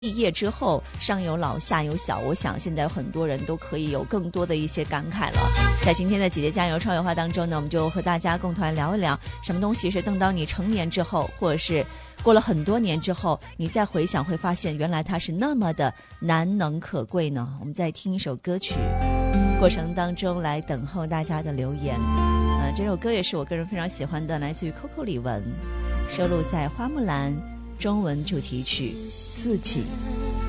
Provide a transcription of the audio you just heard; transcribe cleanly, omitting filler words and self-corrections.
毕业之后，上有老下有小，我想现在很多人都可以有更多的一些感慨了。在今天的姐姐加油超有话当中呢，我们就和大家共同来聊一聊，什么东西是等到你成年之后，或者是过了很多年之后，你再回想会发现原来它是那么的难能可贵呢？我们再听一首歌曲，过程当中来等候大家的留言。这首歌也是我个人非常喜欢的，来自于 Coco 李玟，收录在花木兰中文主题曲《自己》。